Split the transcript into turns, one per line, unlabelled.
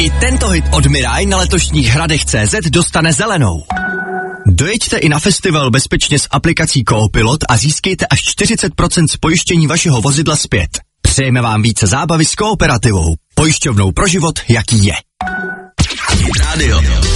I tento hit od Mirai na letošních Hradech.cz dostane zelenou. Dojeďte i na festival bezpečně s aplikací Coopilot a získejte až 40% z pojištění vašeho vozidla zpět. Přejeme vám více zábavy s Kooperativou. Pojišťovnou pro život, jaký je.
Radio.